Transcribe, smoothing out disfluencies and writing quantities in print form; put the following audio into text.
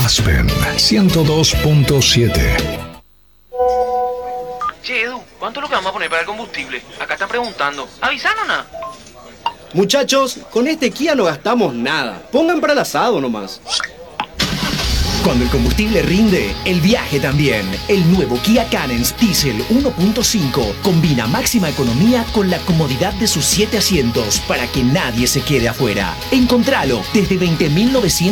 Aspen 102.7. Che, Edu, ¿cuánto es lo que vamos a poner para el combustible? Acá están preguntando. ¿Avisaron nada? Muchachos, con este Kia no gastamos nada. Pongan para el asado nomás. Cuando el combustible rinde, el viaje también. El nuevo Kia Carens Diesel 1.5 combina máxima economía con la comodidad de sus 7 asientos para que nadie se quede afuera. Encontralo desde 20.900